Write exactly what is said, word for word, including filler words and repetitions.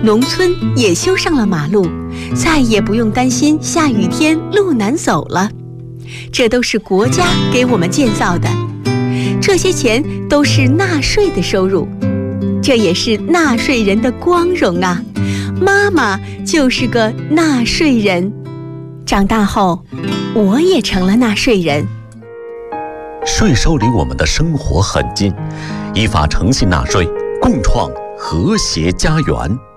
农村也修上了马路，再也不用担心下雨天路难走了。这都是国家给我们建造的，这些钱都是纳税的收入，这也是纳税人的光荣啊！妈妈就是个纳税人，长大后我也成了纳税人。 税收离我们的生活很近，依法诚信纳税，共创和谐家园。